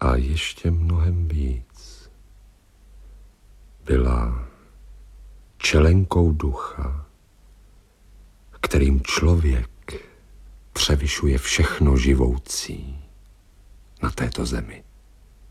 a ještě mnohem víc. Byla čelenkou ducha, kterým člověk převyšuje všechno živoucí na této zemi.